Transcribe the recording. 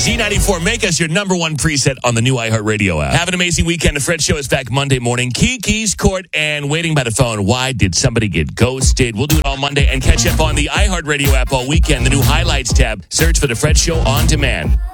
Z94, make us your number one preset on the new iHeartRadio app. Have an amazing weekend. The Fred Show is back Monday morning. Kiki's Court and waiting by the phone. Why did somebody get ghosted? We'll do it all Monday and catch up on the iHeartRadio app all weekend. The new highlights tab. Search for the Fred Show on demand.